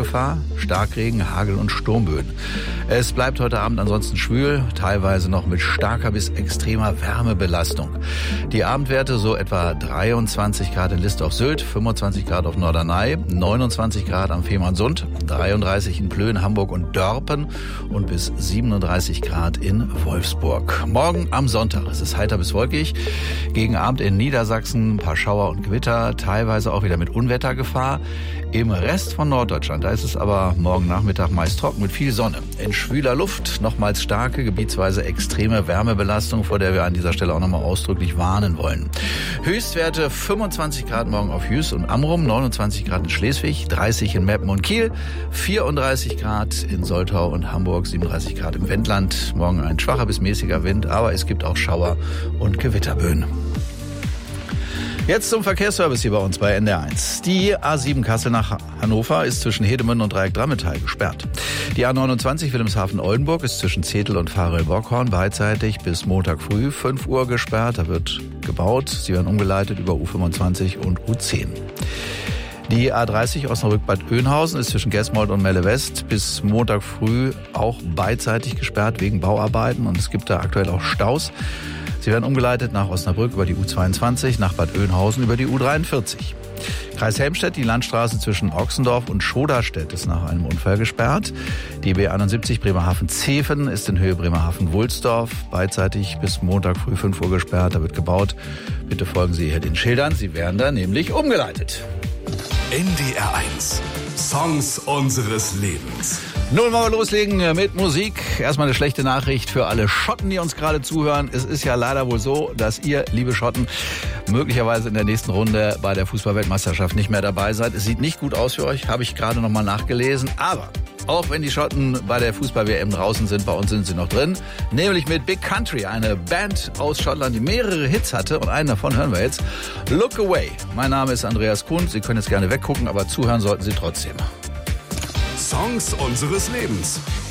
Gewittergefahr, Starkregen, Hagel und Sturmböen. Es bleibt heute Abend ansonsten schwül, teilweise noch mit starker bis extremer Wärmebelastung. Die Abendwerte so etwa 23 Grad in List auf Sylt, 25 Grad auf Norderney, 29 Grad am Fehmarnsund, 33 in Plön, Hamburg und Dörpen und bis 37 Grad in Wolfsburg. Morgen am Sonntag ist es heiter bis wolkig. Gegen Abend in Niedersachsen ein paar Schauer und Gewitter, teilweise auch wieder mit Unwettergefahr. Im Rest von Norddeutschland, da ist es aber morgen Nachmittag meist trocken mit viel Sonne. In schwüler Luft nochmals starke, gebietsweise extreme Wärmebelastung, vor der wir an dieser Stelle auch nochmal ausdrücklich warnen wollen. Höchstwerte 25 Grad morgen auf Jüst und Amrum, 29 Grad in Schleswig, 30 in Meppen und Kiel, 34 Grad in Soltau und Hamburg, 37 Grad im Wendland. Morgen ein schwacher bis mäßiger Wind, aber es gibt auch Schauer und Gewitterböen. Jetzt zum Verkehrsservice hier bei uns bei NDR1. Die A7 Kassel nach Hannover ist zwischen Hedemünde und Dreieck Drammetal gesperrt. Die A29 Wilhelmshaven-Oldenburg ist zwischen Zetel und Varel-Bockhorn beidseitig bis Montag früh 5 Uhr gesperrt. Da wird gebaut. Sie werden umgeleitet über U25 und U10. Die A30 Osnabrück-Bad Oeynhausen ist zwischen Gesmold und Melle West bis Montag früh auch beidseitig gesperrt wegen Bauarbeiten und es gibt da aktuell auch Staus. Sie werden umgeleitet nach Osnabrück über die U22, nach Bad Oeynhausen über die U43. Kreis Helmstedt, die Landstraße zwischen Ochsendorf und Schoderstedt ist nach einem Unfall gesperrt. Die B71 Bremerhaven-Zeven ist in Höhe Bremerhaven-Wulsdorf beidseitig bis Montag früh 5 Uhr gesperrt. Da wird gebaut. Bitte folgen Sie hier den Schildern. Sie werden da nämlich umgeleitet. NDR1. Songs unseres Lebens. Nun wollen wir loslegen mit Musik. Erstmal eine schlechte Nachricht für alle Schotten, die uns gerade zuhören. Es ist ja leider wohl so, dass ihr, liebe Schotten, möglicherweise in der nächsten Runde bei der Fußball-Weltmeisterschaft nicht mehr dabei seid. Es sieht nicht gut aus für euch, habe ich gerade nochmal nachgelesen. Aber auch wenn die Schotten bei der Fußball-WM draußen sind, bei uns sind sie noch drin. Nämlich mit Big Country, eine Band aus Schottland, die mehrere Hits hatte. Und einen davon hören wir jetzt. Look Away. Mein Name ist Andreas Kuhn. Sie können jetzt gerne weggucken, aber zuhören sollten Sie trotzdem. Songs unseres Lebens.